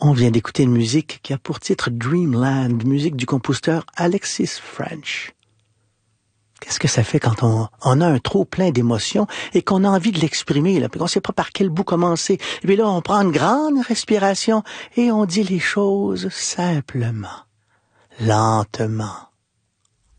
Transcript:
On vient d'écouter une musique qui a pour titre Dreamland, musique du compositeur Alexis French. Qu'est-ce que ça fait quand on a un trop plein d'émotions et qu'on a envie de l'exprimer, là, puis qu'on sait pas par quel bout commencer. Et puis là, on prend une grande respiration et on dit les choses simplement, lentement.